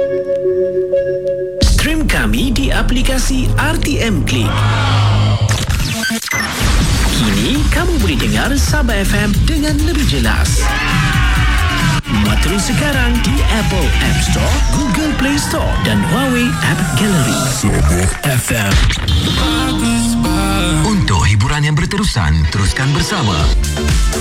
Stream kami di aplikasi RTM Klik. Kini kamu boleh dengar Sabah FM dengan lebih jelas. Muat terus sekarang di Apple App Store, Google Play Store dan Huawei App Gallery. Sabah FM. Untuk hiburan yang berterusan, teruskan bersama